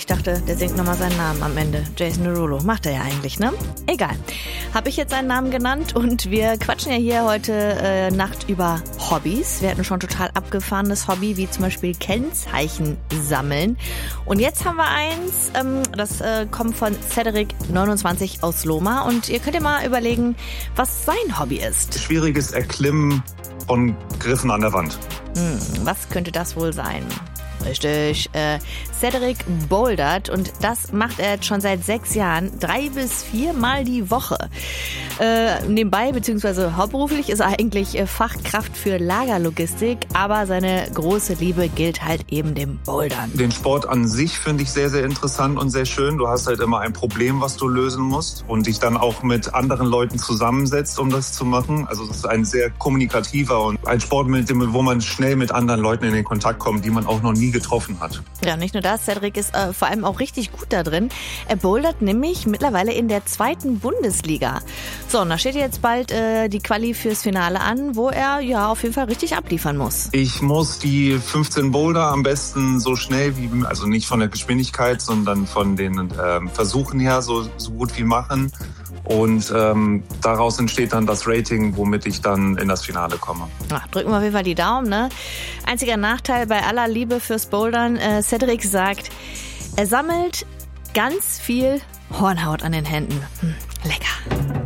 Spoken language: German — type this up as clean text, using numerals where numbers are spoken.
Ich dachte, der singt nochmal seinen Namen am Ende. Jason Derulo. Macht er ja eigentlich, ne? Egal. Habe ich jetzt seinen Namen genannt und wir quatschen ja hier heute Nacht über Hobbys. Wir hatten schon total abgefahrenes Hobby, wie zum Beispiel Kennzeichen sammeln. Und jetzt haben wir eins, das kommt von Cedric29 aus Lohmar. Und ihr könnt ja mal überlegen, was sein Hobby ist. Schwieriges Erklimmen von Griffen an der Wand. Was könnte das wohl sein? Richtig, Cedric bouldert und das macht er jetzt schon seit 6 Jahren, 3 bis 4 Mal die Woche. Nebenbei bzw. hauptberuflich ist er eigentlich Fachkraft für Lagerlogistik, aber seine große Liebe gilt halt eben dem Bouldern. Den Sport an sich finde ich sehr, sehr interessant und sehr schön. Du hast halt immer ein Problem, was du lösen musst und dich dann auch mit anderen Leuten zusammensetzt, um das zu machen. Also es ist ein sehr kommunikativer und ein Sport, wo man schnell mit anderen Leuten in den Kontakt kommt, die man auch noch nie getroffen hat. Ja, nicht nur das, Cedric ist vor allem auch richtig gut da drin. Er bouldert nämlich mittlerweile in der 2. Bundesliga. So, und da steht jetzt bald die Quali fürs Finale an, wo er ja auf jeden Fall richtig abliefern muss. Ich muss die 15 Boulder am besten so schnell wie, also nicht von der Geschwindigkeit, sondern von den Versuchen her so gut wie machen. Und daraus entsteht dann das Rating, womit ich dann in das Finale komme. Ach, drücken wir auf jeden Fall die Daumen, ne? Einziger Nachteil bei aller Liebe fürs Bouldern, Cedric sagt, er sammelt ganz viel Hornhaut an den Händen. Lecker.